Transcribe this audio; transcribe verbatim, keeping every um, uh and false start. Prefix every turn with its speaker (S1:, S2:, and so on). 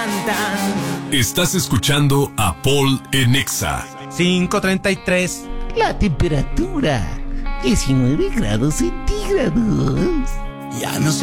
S1: cantan.
S2: Estás escuchando a Paul en Exa.
S1: cinco treinta y tres.
S3: La temperatura, diecinueve grados centígrados.
S4: Ya no sé